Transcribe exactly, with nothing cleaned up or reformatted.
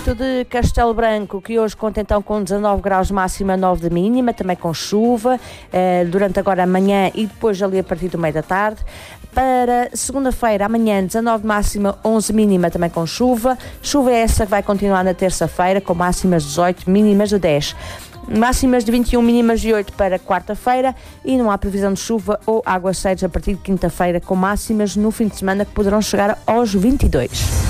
distrito de Castelo Branco, que hoje conta então com dezanove graus de máxima, nove de mínima, também com chuva, eh, durante agora a manhã e depois ali a partir do meio da tarde. Para segunda-feira, amanhã, dezanove máxima, onze mínima, também com chuva. Chuva é essa que vai continuar na terça-feira, com máximas de dezoito, mínimas de dez. Máximas de vinte e um, mínimas de oito para quarta-feira, e não há previsão de chuva ou aguaceiros a partir de quinta-feira, com máximas no fim de semana que poderão chegar aos vinte e dois.